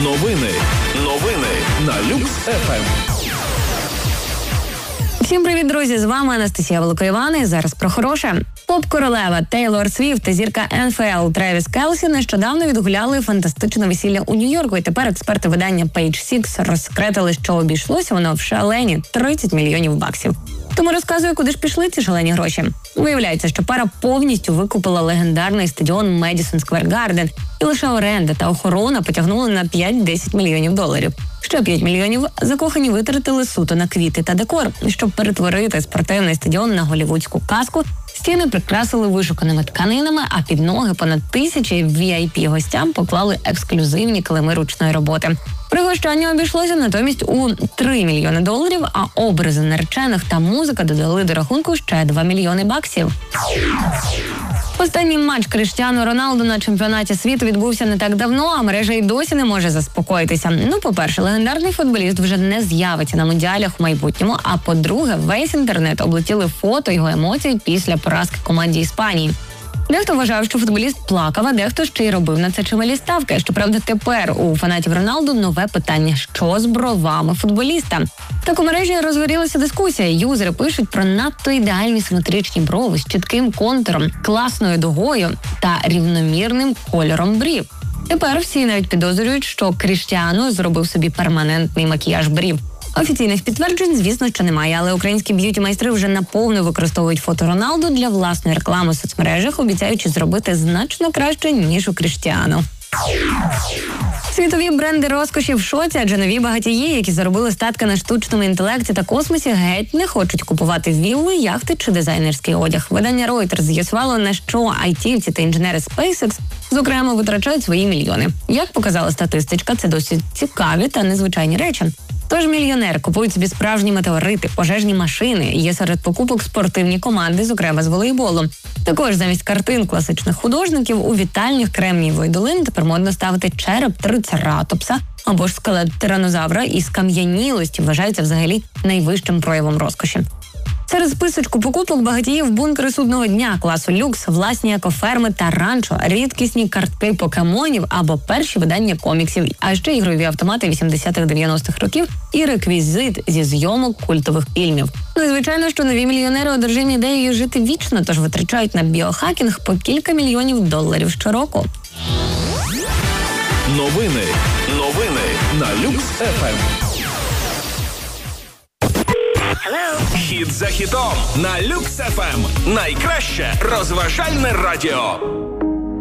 Новини на Люкс ФМ. Всім привіт, друзі! З вами Анастасія Великоївана і зараз про хороше. Поп-королева Тейлор Свіфт та зірка НФЛ Тревіс Келсі нещодавно відгуляли фантастичне весілля у Нью-Йорку. І тепер експерти видання Page Six розсекретили, що обійшлося воно в шалені $30 мільйонів. Тому розказую, куди ж пішли ці шалені гроші. Виявляється, що пара повністю викупила легендарний стадіон Madison Square Garden, і лише оренда та охорона потягнули на $5-10 мільйонів. Ще $5 мільйонів закохані витратили суто на квіти та декор. Щоб перетворити спортивний стадіон на голлівудську казку, стіни прикрасили вишуканими тканинами, а під ноги понад 1000 VIP-гостям поклали ексклюзивні килими ручної роботи. Пригощання обійшлося натомість у $3 мільйони, а образи наречених та музика додали до рахунку ще $2 мільйони. Останній матч Кріштіану Роналду на чемпіонаті світу відбувся не так давно, а мережа й досі не може заспокоїтися. По-перше, легендарний футболіст вже не з'явиться на мундіалях в майбутньому, а по-друге, весь інтернет облетіли фото його емоцій після поразки команді Іспанії. Дехто вважав, що футболіст плакав, а дехто ще й робив на це чималі ставки. Щоправда, тепер у фанатів Роналду нове питання – що з бровами футболіста? Так у мережі розгорілася дискусія. Юзери пишуть про надто ідеальні симетричні брови з чітким контуром, класною дугою та рівномірним кольором брів. Тепер всі навіть підозрюють, що Кріштіану зробив собі перманентний макіяж брів. Офіційних підтверджень, звісно, що немає, але українські б'юті-майстри вже наповну використовують фото Роналду для власної реклами в соцмережах, обіцяючи зробити значно краще, ніж у Кріштіану. Світові бренди розкоші в шоці, адже нові багатії, які заробили статки на штучному інтелекті та космосі, геть не хочуть купувати вілли, яхти чи дизайнерський одяг. Видання Reuters з'ясувало, на що айтівці та інженери SpaceX зокрема витрачають свої мільйони. Як показала статистичка, це досить цікаві та незвичайні речі. Тож мільйонери купують собі справжні метеорити, пожежні машини, є серед покупок спортивні команди, зокрема з волейболу. Також замість картин класичних художників у вітальнях Кремнієвої долини тепер модно ставити череп трицератопса або ж скелет тиранозавра і скам'янілості вважається взагалі найвищим проявом розкоші. Серед списочку покупок багатіїв бункери судного дня класу люкс, власні екоферми та ранчо, рідкісні картки покемонів або перші видання коміксів, а ще ігрові автомати 80-х-90-х років і реквізит зі зйомок культових фільмів. І звичайно, що нові мільйонери одержимі ідеєю жити вічно, тож витрачають на біохакінг по кілька $мільйонів щороку. Новини на Люкс ФМ. Хіт за хітом на Люкс ФМ. Найкраще розважальне радіо.